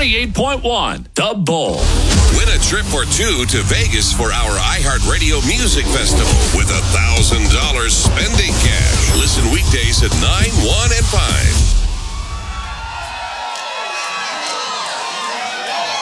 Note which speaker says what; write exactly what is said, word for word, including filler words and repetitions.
Speaker 1: ninety-eight point one, The Bull.
Speaker 2: Win a trip or two to Vegas for our iHeartRadio Music Festival with one thousand dollars spending cash. Listen weekdays at nine, one, and five.